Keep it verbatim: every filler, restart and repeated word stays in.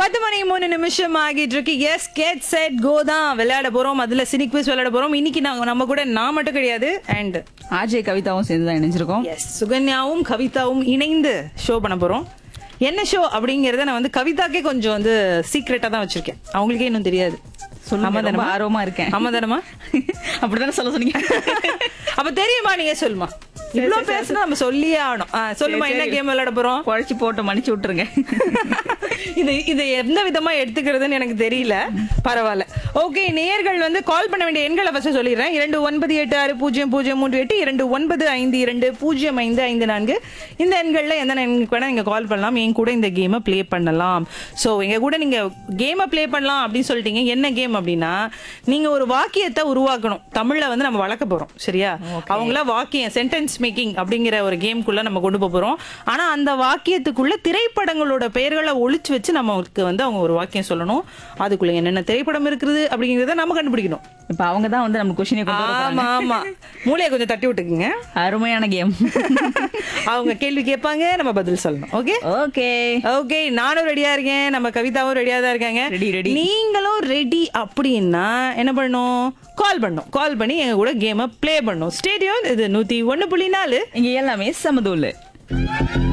பத்து மணி மூணு நிமிஷம் ஆகிட்டு இருக்கு. எஸ் கெட் செட் கோ தான் விளையாட போறோம். அதுல சினி குவிஸ் விளையாட போறோம். இன்னைக்கு நாங்க நம்ம கூட நான் மட்டும் கிடையாது, அண்ட் ஆர்ஜே கவிதாவும் சேர்ந்து தான் இணைஞ்சிருக்கோம். எஸ் சுகன்யாவும் கவிதாவும் இணைந்து ஷோ பண்ண போறோம். என்ன ஷோ அப்படிங்கறத நான் வந்து கவிதாக்கே கொஞ்சம் வந்து சீக்ரெட்டா தான் வச்சிருக்கேன். அவங்களுக்கே இன்னும் தெரியாது. சொல்லுங்க, ஆர்வமா இருக்கேன். ஆமாதானமா? அப்படித்தானே சொல்ல சொன்னீங்க. அப்ப தெரியுமா? நீங்க சொல்லுமா. இவ்வளவு பேசுனா நம்ம சொல்லியே ஆகணும். சொல்லுமா, என்ன கேம் விளையாட போறோம்? குழச்சி போட்டு மன்னிச்சு விட்டுருங்க. இது இது எந்த விதமா எடுத்துக்கிறதுன்னு எனக்கு தெரியல. பரவாயில்ல. ஓகே, நேயர்கள் வந்து கால் பண்ண வேண்டிய எண்களை ஃபர்ஸ்ட் சொல்லிடுறேன். இரண்டு ஒன்பது எட்டு ஆறு பூஜ்ஜியம் பூஜ்ஜியம் மூன்று எட்டு இரண்டு ஒன்பது ஐந்து இரண்டு பூஜ்ஜியம் ஐந்து ஐந்து நான்கு. இந்த எண்கள்ல எந்த எண்ணுக்கு வேணா நீங்க கால் பண்ணலாம். என் கூட இந்த கேமை பிளே பண்ணலாம். ஸோ எங்க கூட நீங்க கேமை பிளே பண்ணலாம் அப்படின்னு சொல்லிட்டீங்க. என்ன கேம் அப்படின்னா, நீங்க ஒரு வாக்கியத்தை உருவாக்கணும். தமிழ்ல வந்து நம்ம வளர்க்க போறோம். சரியா? அவங்கள வாக்கியம் சென்டென்ஸ் மேக்கிங் அப்படிங்கிற ஒரு கேம்குள்ள நம்ம கொண்டு போறோம். ஆனா அந்த வாக்கியத்துக்குள்ள திரைப்படங்களோட பெயர்களை ஒளிச்சு வச்சு நமக்கு வந்து அவங்க ஒரு வாக்கியம் சொல்லணும். அதுக்குள்ள என்னென்ன திரைப்படம் இருக்குது அப்படிங்கறத நம்ம கண்டுபிடிக்கணும். இப்ப அவங்க தான் வந்து நம்ம கொஸ்டினை கொண்டு வராங்க. ஆமா ஆமா, மூளையை கொஞ்சம் தட்டி விட்டுக்குங்க. அருமையான கேம். அவங்க கேள்வி கேட்பாங்க, நம்ம பதில் சொல்லணும். ஓகே ஓகே ஓகே, நானும் ரெடியா இருக்கேன். நம்ம கவிதாவும் ரெடியா தான் இருக்காங்க. Ready ready. நீங்களும் ரெடி அப்படின்னா என்ன பண்ணணும்? கால் பண்ணும். கால் பண்ணி எங்க கூட கேமை பிளே பண்ணும். ஸ்டேடியம் இது நூத்தி ஒன்னு புள்ளி நாலு. இங்க எல்லாமே சமதூள்.